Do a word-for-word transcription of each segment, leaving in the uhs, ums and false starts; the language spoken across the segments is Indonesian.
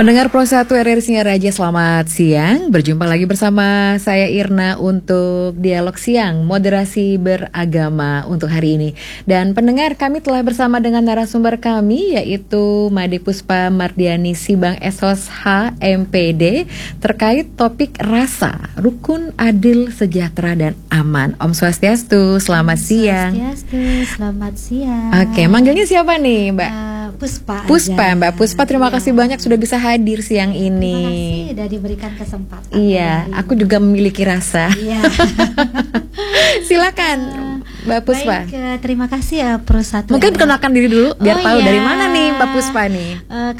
Pendengar Pro satu R R I Singaraja, selamat siang. Berjumpa lagi bersama saya Irna untuk Dialog Siang Moderasi Beragama untuk hari ini. Dan pendengar, kami telah bersama dengan narasumber kami, yaitu Made Puspa Mardiani Sibang S O S H M P D, terkait topik rasa, rukun, adil, sejahtera, dan aman. Om Swastiastu, selamat Om siang. Swastiastu, selamat siang. Oke, manggilnya siapa nih, Mbak? Uh, Puspa. Puspa, aja. Mbak Puspa, terima ya. kasih banyak sudah bisa hadir siang ini. Terima kasih sudah diberikan kesempatan. Iya, aku juga memiliki rasa. Iya. Silakan, uh, Mbak Puspa. Baik, uh, terima kasih ya Pro satu. Mungkin perkenalkan diri dulu biar oh, tahu iya. dari mana nih Mbak Puspa nih. Uh,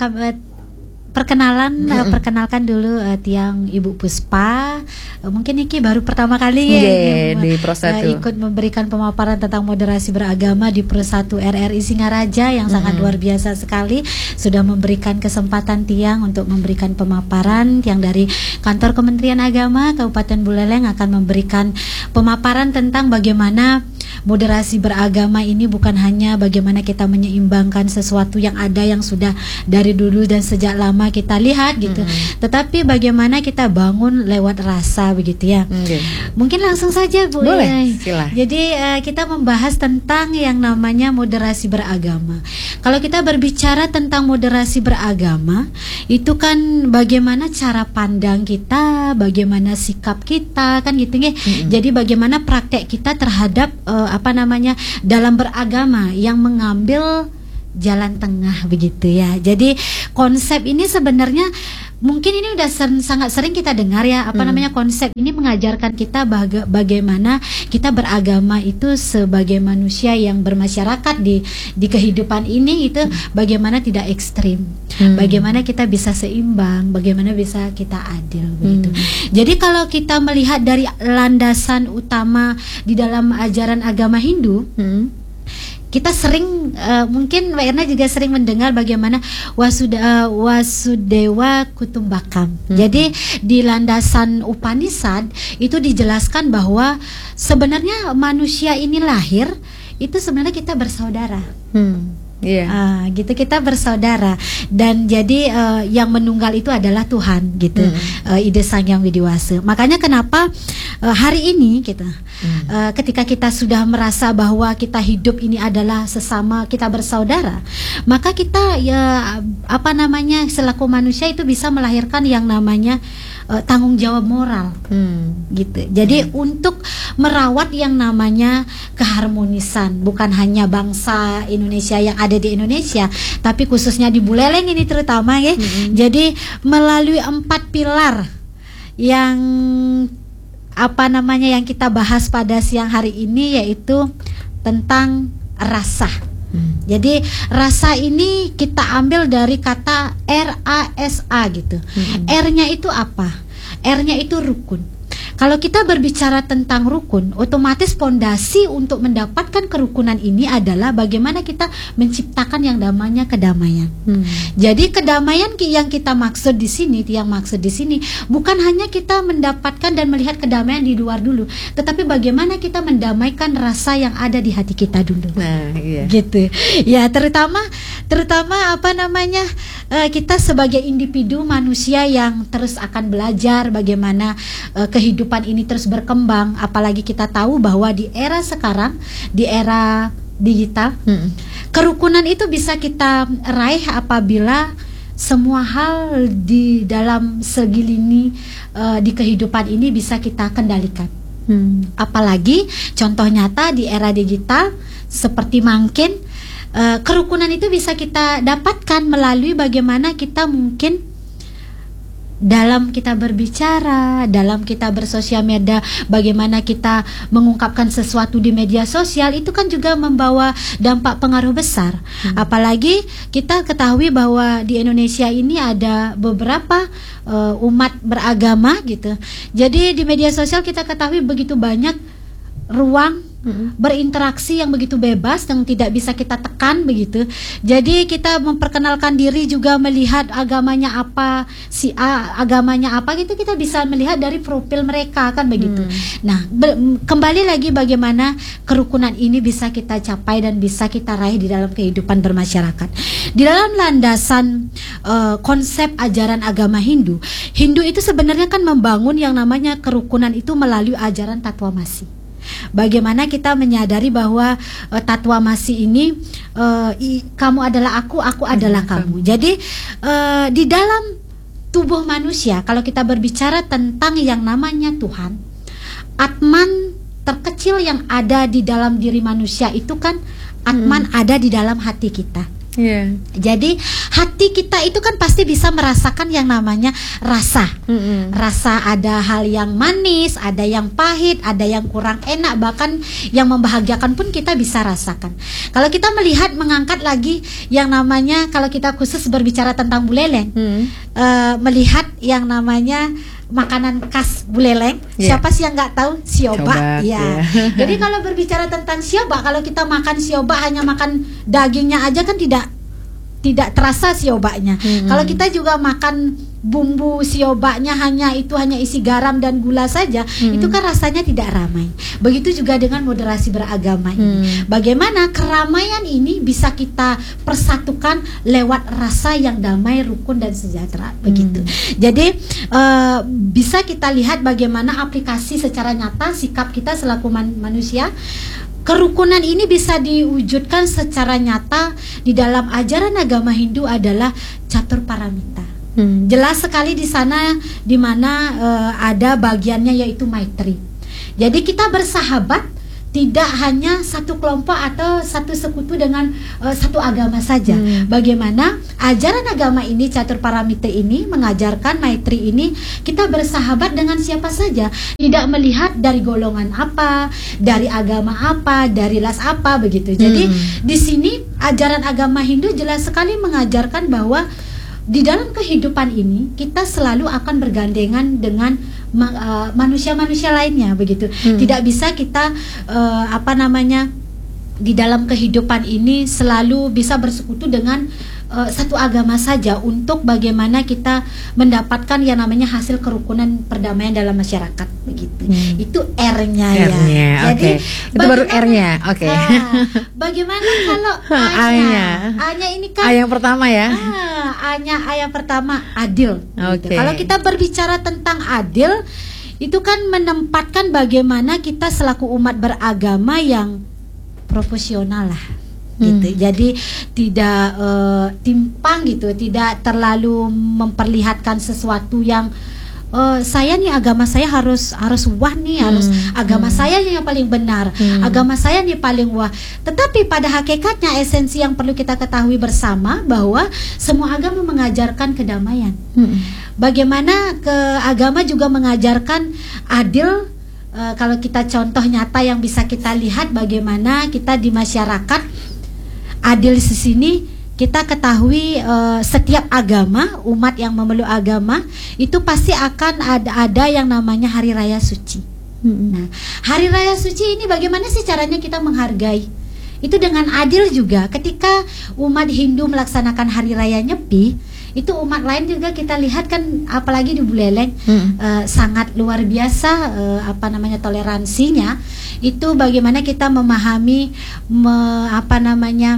Perkenalan, mm-hmm. uh, perkenalkan dulu uh, Tiang Ibu Puspa. Uh, mungkin Niki baru pertama kali ya yeah, di Pro satu. Uh, ikut memberikan pemaparan tentang moderasi beragama di Pro satu R R I Singaraja yang mm-hmm. sangat luar biasa sekali. Sudah memberikan kesempatan Tiang untuk memberikan pemaparan. Yang dari Kantor Kementerian Agama Kabupaten Buleleng akan memberikan pemaparan tentang bagaimana moderasi beragama ini bukan hanya bagaimana kita menyeimbangkan sesuatu yang ada yang sudah dari dulu dan sejak lama kita lihat gitu, mm-hmm. tetapi bagaimana kita bangun lewat rasa begitu ya. Okay. Mungkin langsung saja Bu. Boleh, silah. Jadi uh, kita membahas tentang yang namanya moderasi beragama. Kalau kita berbicara tentang moderasi beragama, itu kan bagaimana cara pandang kita, bagaimana sikap kita kan gitu ya. Mm-hmm. Jadi bagaimana praktek kita terhadap uh, apa namanya dalam beragama yang mengambil jalan tengah begitu ya. Jadi konsep ini sebenarnya mungkin ini udah ser sangat sering kita dengar ya, apa hmm. namanya konsep ini mengajarkan kita baga bagaimana kita beragama itu sebagai manusia yang bermasyarakat di di kehidupan ini itu hmm. bagaimana tidak ekstrim, hmm. bagaimana kita bisa seimbang, bagaimana bisa kita adil begitu. Hmm. Jadi kalau kita melihat dari landasan utama di dalam ajaran agama Hindu, hmm. kita sering uh, mungkin Mbak Erna juga sering mendengar bagaimana wasuda, uh, Wasudewa Kutumbakam. Hmm. Jadi di landasan Upanishad itu dijelaskan bahwa sebenarnya manusia ini lahir itu sebenarnya kita bersaudara. Hmm. Iya, yeah. uh, gitu kita bersaudara dan jadi uh, yang menunggal itu adalah Tuhan gitu, mm. uh, ide Sang Hyang Widiwasa. Makanya kenapa uh, hari ini kita, mm. uh, ketika kita sudah merasa bahwa kita hidup ini adalah sesama kita bersaudara, maka kita ya apa namanya selaku manusia itu bisa melahirkan yang namanya uh, tanggung jawab moral, mm. gitu. Jadi mm. untuk merawat yang namanya keharmonisan, bukan hanya bangsa Indonesia yang ada di Indonesia, tapi khususnya di Buleleng ini terutama ya. Mm-hmm. Jadi melalui empat pilar yang apa namanya yang kita bahas pada siang hari ini yaitu tentang rasa. Mm. Jadi rasa ini kita ambil dari kata R A S A gitu. Mm-hmm. R-nya itu apa? R-nya itu rukun. Kalau kita berbicara tentang rukun, otomatis pondasi untuk mendapatkan kerukunan ini adalah bagaimana kita menciptakan yang namanya kedamaian. Hmm. Jadi kedamaian yang kita maksud di sini, yang maksud di sini bukan hanya kita mendapatkan dan melihat kedamaian di luar dulu, tetapi bagaimana kita mendamaikan rasa yang ada di hati kita dulu. Nah, iya. Gitu. Ya, terutama terutama apa namanya uh, kita sebagai individu manusia yang terus akan belajar bagaimana uh, kehidupan ini terus berkembang, apalagi kita tahu bahwa di era sekarang, di era digital, hmm. kerukunan itu bisa kita raih apabila semua hal di dalam segi lini uh, di kehidupan ini bisa kita kendalikan. Hmm. Apalagi contoh nyata di era digital seperti mungkin uh, kerukunan itu bisa kita dapatkan melalui bagaimana kita mungkin dalam kita berbicara, dalam kita bersosial media, bagaimana kita mengungkapkan sesuatu di media sosial, itu kan juga membawa dampak pengaruh besar. Hmm. Apalagi kita ketahui bahwa di Indonesia ini ada beberapa uh, umat beragama gitu. Jadi di media sosial kita ketahui begitu banyak ruang Mm-hmm. Berinteraksi yang begitu bebas, yang tidak bisa kita tekan begitu. Jadi kita memperkenalkan diri juga, melihat agamanya apa, si A agamanya apa gitu, kita bisa melihat dari profil mereka kan begitu. Mm. Nah, be- kembali lagi bagaimana kerukunan ini bisa kita capai dan bisa kita raih di dalam kehidupan bermasyarakat. Di dalam landasan uh, konsep ajaran agama Hindu, Hindu itu sebenarnya kan membangun yang namanya kerukunan itu melalui ajaran Tatwamasi. Bagaimana kita menyadari bahwa uh, Tatwamasi ini uh, i, kamu adalah aku, aku adalah kamu. Jadi uh, di dalam tubuh manusia, kalau kita berbicara tentang yang namanya Tuhan, Atman terkecil yang ada di dalam diri manusia itu kan Atman mm. ada di dalam hati kita. Yeah. Jadi hati kita itu kan pasti bisa merasakan yang namanya rasa. Mm-hmm. Rasa, ada hal yang manis, ada yang pahit, ada yang kurang enak, bahkan yang membahagiakan pun kita bisa rasakan. Kalau kita melihat, mengangkat lagi yang namanya, kalau kita khusus berbicara tentang Buleleng, mm. uh, melihat yang namanya makanan khas Buleleng, yeah. Siapa sih yang nggak tahu siobak? Ya. Yeah. Jadi kalau berbicara tentang siobak, kalau kita makan siobak hanya makan dagingnya aja kan tidak tidak terasa siobaknya. Mm-hmm. Kalau kita juga makan bumbu siobaknya hanya itu hanya isi garam dan gula saja, mm-hmm. itu kan rasanya tidak ramai. Begitu juga dengan moderasi beragama ini. Mm. Bagaimana keramaian ini bisa kita persatukan lewat rasa yang damai, rukun dan sejahtera. Begitu. Mm. Jadi uh, bisa kita lihat bagaimana aplikasi secara nyata sikap kita selaku man- manusia. Kerukunan ini bisa diwujudkan secara nyata di dalam ajaran agama Hindu adalah catur paramita. Hmm. Jelas sekali di sana di mana uh, ada bagiannya yaitu maitri. Jadi kita bersahabat tidak hanya satu kelompok atau satu sekutu dengan uh, satu agama saja. Hmm. Bagaimana ajaran agama ini, catur paramita ini mengajarkan maitri ini, kita bersahabat dengan siapa saja, tidak melihat dari golongan apa, dari agama apa, dari ras apa begitu. Jadi hmm. di sini ajaran agama Hindu jelas sekali mengajarkan bahwa di dalam kehidupan ini kita selalu akan bergandengan dengan uh, manusia-manusia lainnya begitu. Hmm. Tidak bisa kita uh, apa namanya di dalam kehidupan ini selalu bisa bersekutu dengan uh, satu agama saja untuk bagaimana kita mendapatkan yang namanya hasil kerukunan perdamaian dalam masyarakat begitu. Hmm. Itu R-nya ya. R-nya, Jadi okay. Itu baru R-nya. Oke. Okay. Nah, bagaimana kalau A-nya? A-nya ini kan A yang pertama ya. Ah, A-nya A yang pertama adil. Okay. Gitu. Kalau kita berbicara tentang adil, itu kan menempatkan bagaimana kita selaku umat beragama yang proporsional lah. Gitu. Hmm. Jadi tidak uh, timpang gitu, tidak terlalu memperlihatkan sesuatu yang uh, saya nih agama saya harus harus wah nih, hmm. harus agama hmm. saya yang paling benar, hmm. agama saya nih paling wah. Tetapi pada hakikatnya esensi yang perlu kita ketahui bersama bahwa semua agama mengajarkan kedamaian. Hmm. Bagaimana ke agama juga mengajarkan adil. Uh, kalau kita contoh nyata yang bisa kita lihat bagaimana kita di masyarakat adil di sini, kita ketahui uh, setiap agama, umat yang memeluk agama itu pasti akan ada ada yang namanya hari raya suci. Mm-hmm. Nah, hari raya suci ini bagaimana sih caranya kita menghargai? Itu dengan adil juga. Ketika umat Hindu melaksanakan hari raya Nyepi, itu umat lain juga kita lihat kan, apalagi di Buleleng hmm. uh, sangat luar biasa uh, apa namanya toleransinya. Itu bagaimana kita memahami me, apa namanya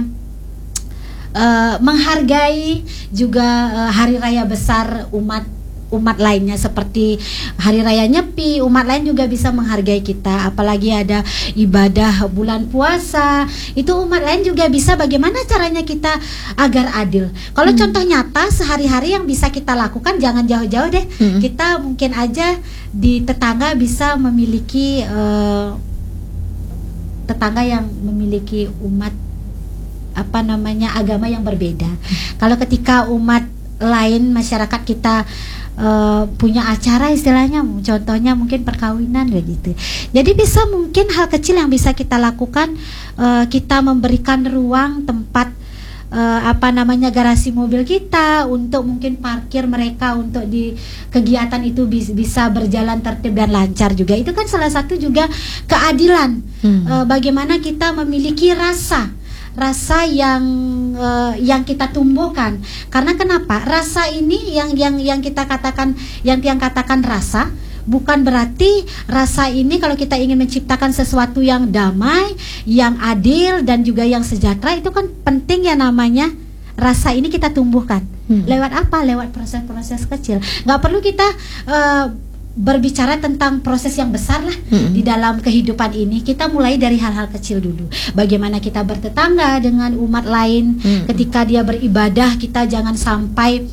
uh, menghargai juga uh, hari raya besar umat umat lainnya seperti hari raya Nyepi. Umat lain juga bisa menghargai kita, apalagi ada ibadah bulan puasa, itu umat lain juga bisa bagaimana caranya kita agar adil. Kalau hmm. contoh nyata sehari-hari yang bisa kita lakukan, jangan jauh-jauh deh, hmm. kita mungkin aja di tetangga bisa memiliki uh, tetangga yang memiliki umat apa namanya agama yang berbeda. hmm. Kalau ketika umat lain masyarakat kita Uh, punya acara istilahnya, contohnya mungkin perkawinan begitu. Jadi bisa mungkin hal kecil yang bisa kita lakukan, uh, kita memberikan ruang tempat uh, apa namanya garasi mobil kita, untuk mungkin parkir mereka untuk di kegiatan itu bis, bisa berjalan tertib dan lancar juga. Itu kan salah satu juga keadilan. Hmm. Uh, bagaimana kita memiliki rasa rasa yang uh, yang kita tumbuhkan. Karena kenapa? Rasa ini yang yang yang kita katakan yang yang katakan rasa, bukan berarti rasa ini kalau kita ingin menciptakan sesuatu yang damai, yang adil dan juga yang sejahtera, itu kan penting ya namanya rasa ini kita tumbuhkan. Hmm. Lewat apa? Lewat proses-proses kecil. Nggak perlu kita uh, berbicara tentang proses yang besar lah hmm. di dalam kehidupan ini. Kita mulai dari hal-hal kecil dulu. Bagaimana kita bertetangga dengan umat lain, hmm. ketika dia beribadah, kita jangan sampai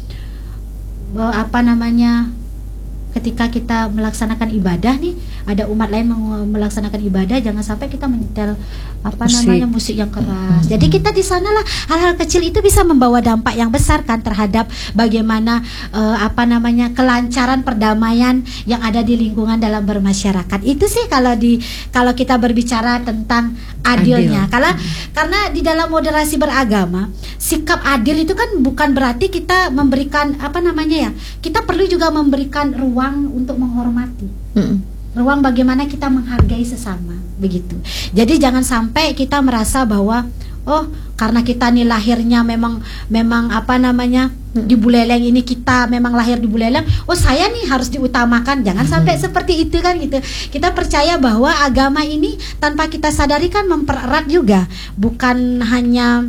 uh, apa namanya ketika kita melaksanakan ibadah nih, ada umat lain melaksanakan ibadah, jangan sampai kita menyetel apa musik. namanya musik yang keras. Hmm. Jadi kita di sanalah hal-hal kecil itu bisa membawa dampak yang besar kan terhadap bagaimana uh, apa namanya kelancaran perdamaian yang ada di lingkungan dalam bermasyarakat. Itu sih kalau di kalau kita berbicara tentang adilnya. Adil. Karena hmm. karena di dalam moderasi beragama, sikap adil itu kan bukan berarti kita memberikan apa namanya ya. Kita perlu juga memberikan ruang untuk menghormati. Hmm. Ruang bagaimana kita menghargai sesama, begitu. Jadi jangan sampai kita merasa bahwa oh karena kita nih lahirnya memang memang apa namanya di Buleleng ini, kita memang lahir di Buleleng, oh saya nih harus diutamakan. Jangan hmm. sampai seperti itu kan gitu. Kita percaya bahwa agama ini tanpa kita sadari kan mempererat juga, bukan hanya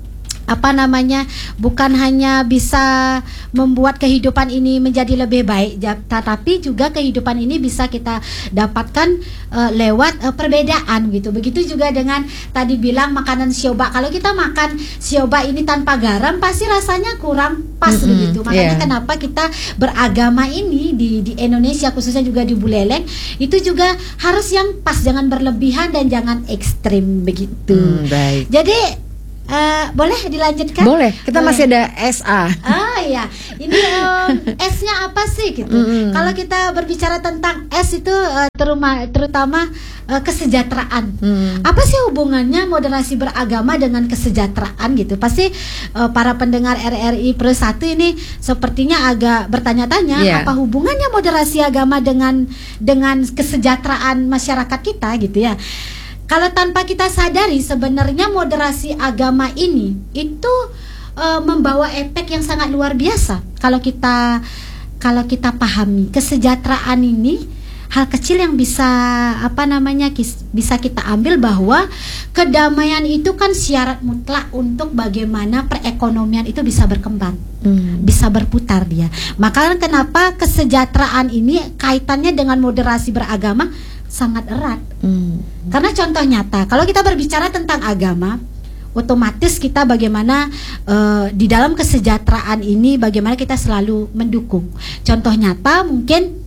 apa namanya bukan hanya bisa membuat kehidupan ini menjadi lebih baik, tetapi juga kehidupan ini bisa kita dapatkan uh, lewat uh, perbedaan gitu. Begitu juga dengan tadi bilang makanan sioba. Kalau kita makan sioba ini tanpa garam pasti rasanya kurang pas mm-hmm, begitu. Makanya yeah. kenapa kita beragama ini di di Indonesia, khususnya juga di Buleleng, itu juga harus yang pas, jangan berlebihan dan jangan ekstrim begitu. Mm, baik. Jadi Uh, boleh dilanjutkan? Boleh, kita boleh. Masih ada S A. Oh iya, ini um, S-nya apa sih gitu? Mm-hmm. Kalau kita berbicara tentang S itu uh, teruma, terutama uh, kesejahteraan. Mm. Apa sih hubungannya moderasi beragama dengan kesejahteraan gitu? Pasti uh, para pendengar R R I Pro satu ini sepertinya agak bertanya-tanya, yeah. apa hubungannya moderasi agama dengan dengan kesejahteraan masyarakat kita gitu ya? Kalau tanpa kita sadari, sebenarnya moderasi agama ini itu e, membawa efek yang sangat luar biasa. Kalau kita kalau kita pahami kesejahteraan ini, hal kecil yang bisa apa namanya kis, bisa kita ambil bahwa kedamaian itu kan syarat mutlak untuk bagaimana perekonomian itu bisa berkembang, hmm. bisa berputar dia. Maka kenapa kesejahteraan ini kaitannya dengan moderasi beragama sangat erat. Hmm. Karena contoh nyata, kalau kita berbicara tentang agama, otomatis kita bagaimana uh, di dalam kesejahteraan ini bagaimana kita selalu mendukung. Contoh nyata mungkin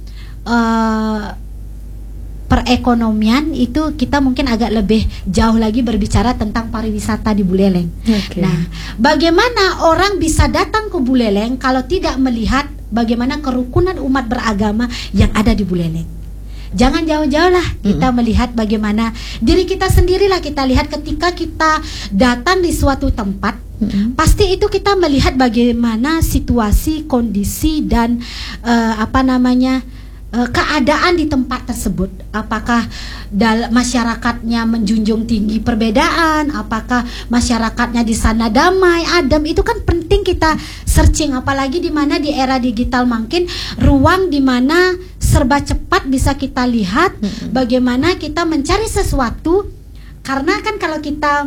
uh, perekonomian itu kita mungkin agak lebih jauh lagi berbicara tentang pariwisata di Buleleng. Okay. Nah, bagaimana orang bisa datang ke Buleleng kalau tidak melihat bagaimana kerukunan umat beragama yang ada di Buleleng? Jangan jauh-jauh lah kita mm-hmm. melihat bagaimana diri kita sendirilah kita lihat ketika kita datang di suatu tempat, mm-hmm. pasti itu kita melihat bagaimana situasi, kondisi dan uh, apa namanya uh, keadaan di tempat tersebut. Apakah dal- masyarakatnya menjunjung tinggi perbedaan, apakah masyarakatnya di sana damai, adem, itu kan penting kita searching, apalagi di mana di era digital makin ruang di mana serba cepat bisa kita lihat hmm. bagaimana kita mencari sesuatu. Karena kan kalau kita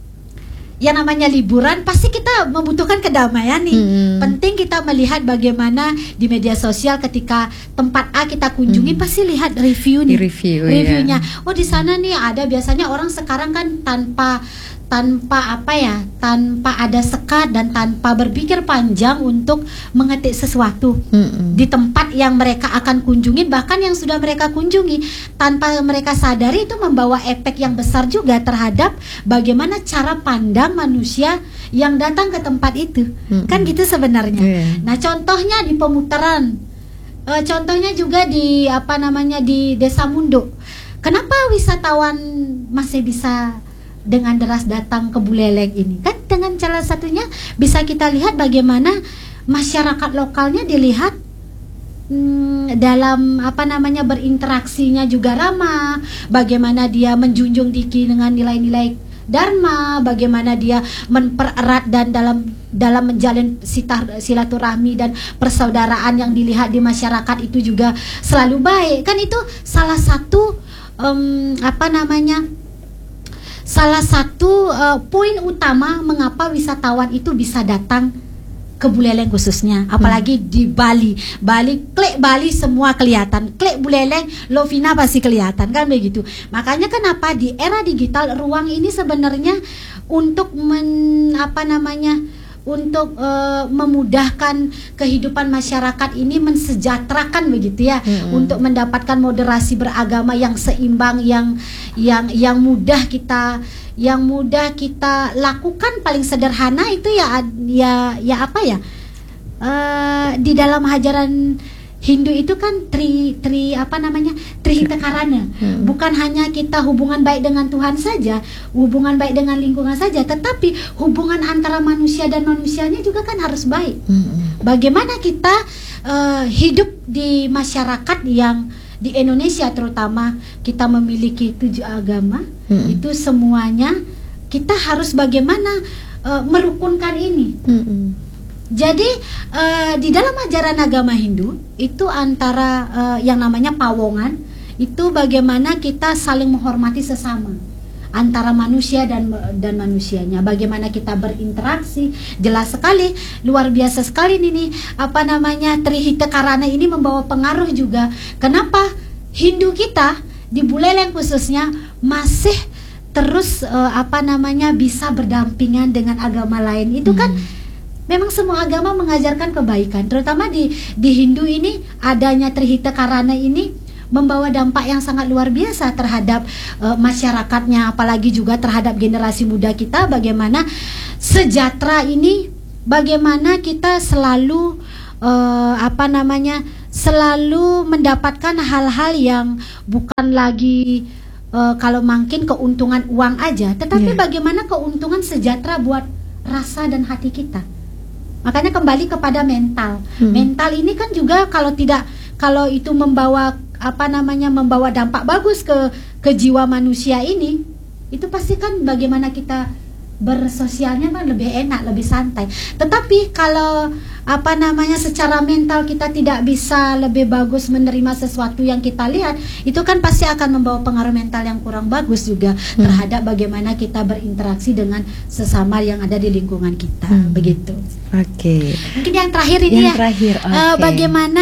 yang namanya liburan pasti kita membutuhkan kedamaian nih. Hmm. Penting kita melihat bagaimana di media sosial ketika tempat A kita kunjungi hmm. pasti lihat review nih. Review, reviewnya. Ya. Oh di sana nih ada, biasanya orang sekarang kan tanpa tanpa apa ya, tanpa ada sekat dan tanpa berpikir panjang untuk mengetik sesuatu mm-mm. di tempat yang mereka akan kunjungi, bahkan yang sudah mereka kunjungi, tanpa mereka sadari itu membawa efek yang besar juga terhadap bagaimana cara pandang manusia yang datang ke tempat itu. Mm-mm. Kan gitu sebenarnya. Yeah. Nah contohnya di pemutaran, e, contohnya juga di apa namanya di Desa Mundo. Kenapa wisatawan masih bisa dengan deras datang ke Buleleng ini? Kan dengan salah satunya bisa kita lihat bagaimana masyarakat lokalnya dilihat hmm, dalam apa namanya berinteraksinya juga ramah, bagaimana dia menjunjung tinggi dengan nilai-nilai Dharma, bagaimana dia mempererat dan dalam dalam menjalin silaturahmi dan persaudaraan yang dilihat di masyarakat itu juga selalu baik. Kan itu salah satu um, apa namanya salah satu uh, poin utama mengapa wisatawan itu bisa datang ke Buleleng khususnya, apalagi hmm. di Bali. Bali, klik Bali semua kelihatan, klik Buleleng, Lovina pasti kelihatan, kan begitu. Makanya kenapa di era digital ruang ini sebenarnya untuk men, apa namanya untuk uh, memudahkan kehidupan masyarakat ini, mensejahterakan begitu ya, hmm. untuk mendapatkan moderasi beragama yang seimbang, yang yang yang mudah kita yang mudah kita lakukan. Paling sederhana itu ya ya ya apa ya uh, di dalam ajaran Hindu itu kan tri tri apa namanya trihita karana, hmm. bukan hanya kita hubungan baik dengan Tuhan saja, hubungan baik dengan lingkungan saja, tetapi hubungan antara manusia dan manusianya juga kan harus baik. hmm. Bagaimana kita uh, hidup di masyarakat yang di Indonesia terutama kita memiliki tujuh agama, hmm. itu semuanya kita harus bagaimana uh, merukunkan ini. Hmm. Jadi uh, di dalam ajaran agama Hindu itu antara uh, yang namanya pawongan itu bagaimana kita saling menghormati sesama antara manusia dan dan manusianya, bagaimana kita berinteraksi. Jelas sekali, luar biasa sekali ini apa namanya trihita karana ini membawa pengaruh juga. Kenapa Hindu kita di Buleleng khususnya masih terus uh, apa namanya bisa berdampingan dengan agama lain. Itu kan hmm. memang semua agama mengajarkan kebaikan, terutama di di Hindu ini adanya trihita karana ini membawa dampak yang sangat luar biasa terhadap uh, masyarakatnya, apalagi juga terhadap generasi muda kita. Bagaimana sejahtera ini, bagaimana kita selalu uh, apa namanya selalu mendapatkan hal-hal yang bukan lagi uh, kalau makin keuntungan uang aja, tetapi yeah. bagaimana keuntungan sejahtera buat rasa dan hati kita. Makanya kembali kepada mental. Hmm. Mental ini kan juga kalau tidak kalau itu membawa apa namanya membawa dampak bagus ke ke jiwa manusia ini, itu pasti kan bagaimana kita bersosialnya kan lebih enak, lebih santai. Tetapi kalau apa namanya secara mental kita tidak bisa lebih bagus menerima sesuatu yang kita lihat, itu kan pasti akan membawa pengaruh mental yang kurang bagus juga hmm. terhadap bagaimana kita berinteraksi dengan sesama yang ada di lingkungan kita. hmm. Begitu. Oke. Okay. Mungkin yang terakhir ini yang ya. Terakhir, okay. uh, bagaimana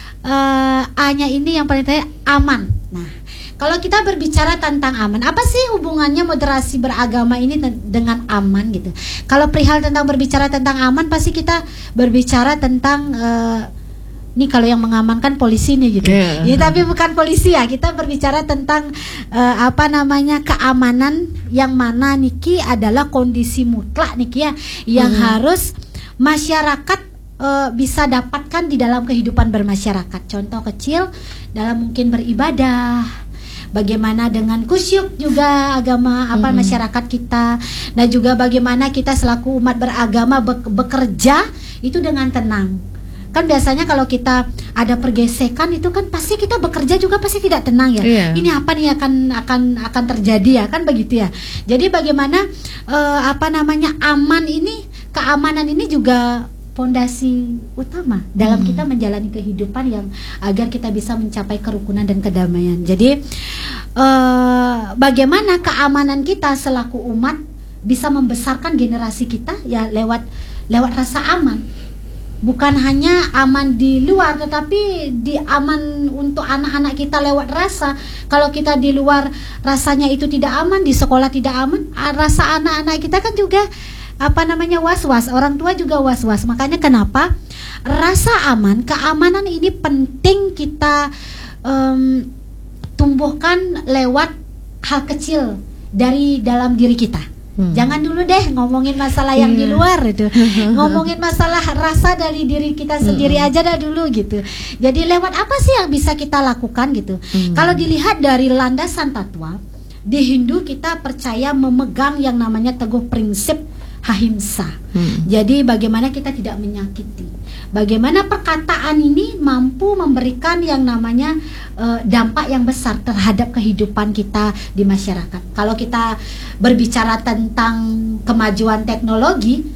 uh, A-nya ini yang paling terakhir aman. Nah, kalau kita berbicara tentang aman, apa sih hubungannya moderasi beragama ini dengan aman gitu? Kalau perihal tentang berbicara tentang aman, pasti kita berbicara tentang uh, ini kalau yang mengamankan polisi nih gitu. Yeah. Ya, tapi bukan polisi ya. Kita berbicara tentang uh, apa namanya keamanan yang mana niki adalah kondisi mutlak niki ya, yang hmm. harus masyarakat uh, bisa dapatkan di dalam kehidupan bermasyarakat. Contoh kecil dalam mungkin beribadah. Bagaimana dengan kusyuk juga agama apa hmm. masyarakat kita, dan juga bagaimana kita selaku umat beragama be bekerja itu dengan tenang. Kan biasanya kalau kita ada pergesekan itu kan pasti kita bekerja juga pasti tidak tenang ya. Yeah. Ini apa nih akan akan akan terjadi ya kan begitu ya. Jadi bagaimana uh, apa namanya aman ini, keamanan ini juga fondasi utama dalam hmm. kita menjalani kehidupan yang agar kita bisa mencapai kerukunan dan kedamaian. Jadi uh, bagaimana keamanan kita selaku umat bisa membesarkan generasi kita ya lewat lewat rasa aman. Bukan hanya aman di luar, tetapi di aman untuk anak-anak kita lewat rasa. Kalau kita di luar rasanya itu tidak aman, di sekolah tidak aman, rasa anak-anak kita kan juga apa namanya was-was, orang tua juga was-was. Makanya kenapa rasa aman, keamanan ini penting kita um, tumbuhkan lewat hal kecil dari dalam diri kita. hmm. Jangan dulu deh ngomongin masalah yang yeah. di luar itu, ngomongin masalah rasa dari diri kita sendiri hmm. aja dah dulu gitu. Jadi lewat apa sih yang bisa kita lakukan gitu? hmm. Kalau dilihat dari landasan tatwa, di Hindu kita percaya memegang yang namanya teguh prinsip ahimsa. Hmm. Jadi bagaimana kita tidak menyakiti, bagaimana perkataan ini mampu memberikan yang namanya uh, dampak yang besar terhadap kehidupan kita di masyarakat. Kalau kita berbicara tentang kemajuan teknologi,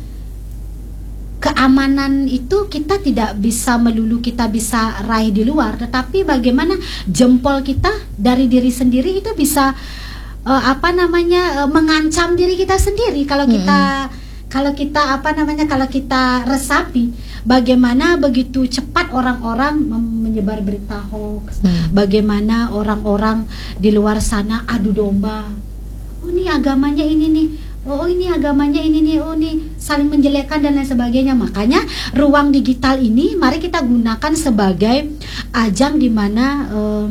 keamanan itu kita tidak bisa melulu kita bisa raih di luar, tetapi bagaimana jempol kita dari diri sendiri itu bisa uh, apa namanya uh, mengancam diri kita sendiri kalau kita hmm. kalau kita apa namanya kalau kita resapi bagaimana begitu cepat orang-orang menyebar berita hoax, hmm. bagaimana orang-orang di luar sana adu domba, oh ini agamanya ini nih, oh ini agamanya ini nih, oh ini saling menjelekkan dan lain sebagainya. Makanya ruang digital ini mari kita gunakan sebagai ajang di mana um,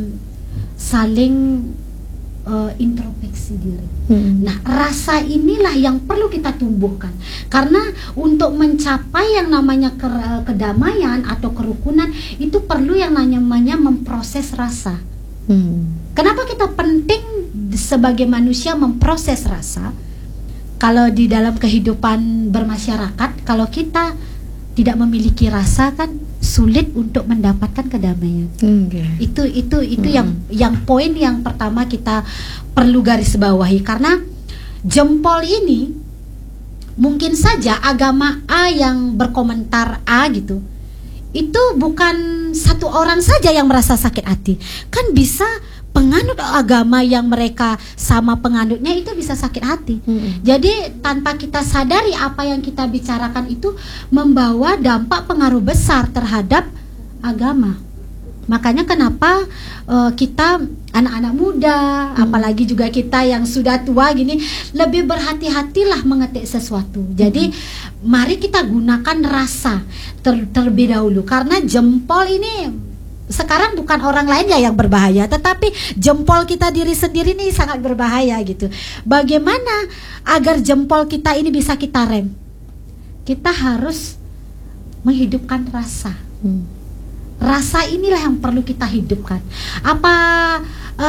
saling uh, introspeksi diri. Hmm. Nah, rasa inilah yang perlu kita tumbuhkan. Karena untuk mencapai yang namanya ke- kedamaian atau kerukunan itu perlu yang namanya memproses rasa. Hmm. Kenapa kita penting sebagai manusia memproses rasa? Kalau di dalam kehidupan bermasyarakat, kalau kita tidak memiliki rasa kan sulit untuk mendapatkan kedamaian. Okay. Itu itu itu hmm. yang yang poin yang pertama kita perlu garis bawahi, karena jempol ini mungkin saja agama A yang berkomentar A gitu. Itu bukan satu orang saja yang merasa sakit hati. Kan bisa penganut agama yang mereka sama penganutnya itu bisa sakit hati. Hmm. Jadi tanpa kita sadari apa yang kita bicarakan itu membawa dampak pengaruh besar terhadap agama. Makanya kenapa uh, kita anak-anak muda, hmm. apalagi juga kita yang sudah tua gini, lebih berhati-hatilah mengetik sesuatu. Jadi hmm. mari kita gunakan rasa ter- terlebih dahulu, karena jempol ini sekarang bukan orang lain ya yang berbahaya, tetapi jempol kita diri sendiri ini sangat berbahaya gitu. Bagaimana agar jempol kita ini bisa kita rem? Kita harus menghidupkan rasa. Hmm. Rasa inilah yang perlu kita hidupkan. Apa